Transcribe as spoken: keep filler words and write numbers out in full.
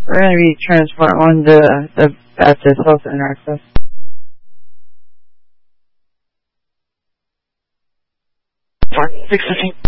We're going to be transport on the, the at the South Center access. Flight six fifteen.